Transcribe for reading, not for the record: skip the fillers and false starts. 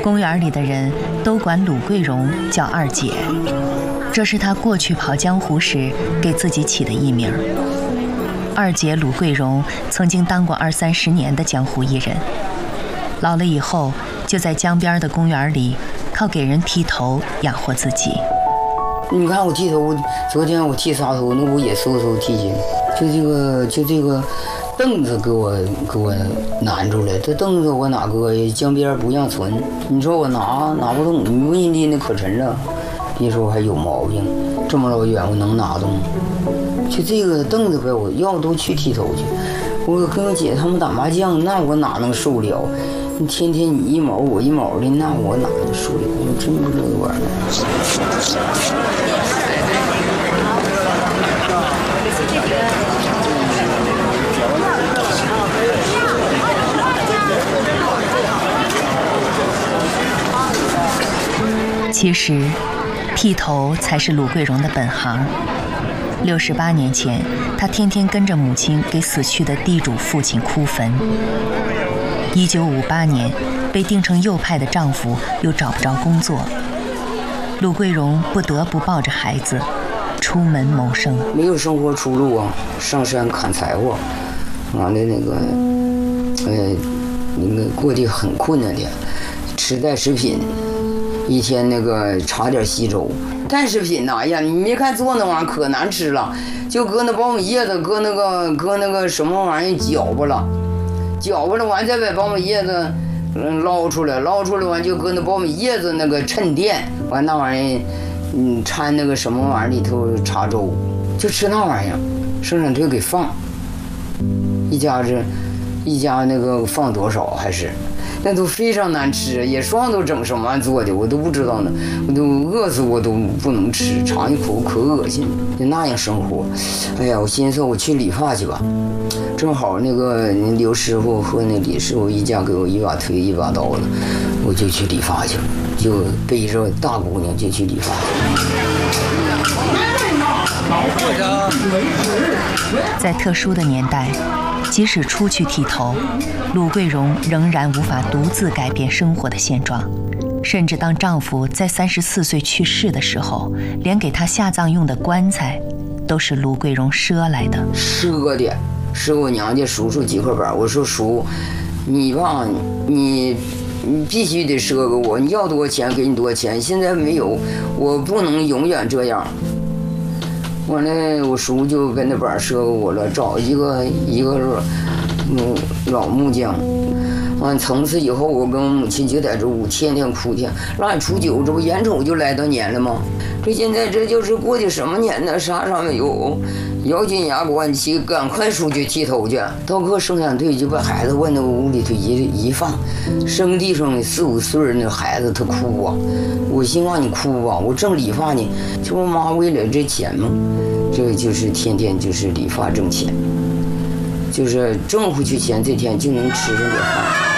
公园里的人都管鲁桂荣叫二姐，这是她过去跑江湖时给自己起的艺名。二姐鲁桂荣曾经当过20-30年的江湖艺人，老了以后就在江边的公园里靠给人剃头养活自己。 你看我剃头，昨天我剃仨头，那不也嗖剃去？就这个凳子给我难住了，这凳子我哪搁呀？江边不让存，你说我拿不动，你问人家那可沉了，别说还有毛病，这么老远我能拿动？就这个凳子呗，我要都去剃头去。我跟我姐他们打麻将，那我哪能受了？你天天你一毛我一毛的，那我哪能受了？我真不这玩意儿。 其实，剃头才是鲁桂荣的本行。68年前，他天天跟着母亲给死去的地主父亲哭坟。1958年，被定成右派的丈夫又找不着工作，鲁桂荣不得不抱着孩子出门谋生。 没有生活出路啊，上山砍柴火，完了那个过得很困难的，吃代食品。一天那个查点稀粥，代食品呐，哎呀，你没看做那玩意儿可难吃了，就搁那苞米叶子，搁那个什么玩意儿搅和了完，再把苞米叶子捞出来完就搁那苞米叶子那个抻垫，完那玩意儿掺那个什么玩意儿里头茶粥，就吃那玩意儿，生产队给放，一家那个放多少还是。那都非常难吃，也说都整什么玩意做的，我都不知道呢，我都饿死我都不能吃，尝一口可恶心，就那样生活。哎呀，我寻思我去理发去吧，正好那个刘师傅和那李师傅一家给我一把推一把刀的，我就去理发去了，就背着大姑娘就去理发去。在特殊的年代，即使出去剃头，鲁桂荣仍然无法独自改变生活的现状，甚至当丈夫在34岁去世的时候，连给他下葬用的棺材都是鲁桂荣赊来的。赊我娘家叔叔几块板，我说叔，你吧，你必须得赊给我，你要多少钱给你多少钱，现在没有，我不能永远这样。完了，我叔就跟那板赊给我了，找一个老木匠。完从此以后，我跟我母亲就在这屋天天哭天。腊月初9，这不眼瞅就来到年了吗？这现在这就是过的什么年呢？啥没有，咬紧牙关去，赶快出去剃头去。到个生产队就把孩子往那屋里头一放，生地上4、5岁那孩子他哭啊，我心话你哭吧，我正理发呢，这我妈为了这钱吗？这就是天天就是理发挣钱，就是挣回去钱，这天就能吃上点饭。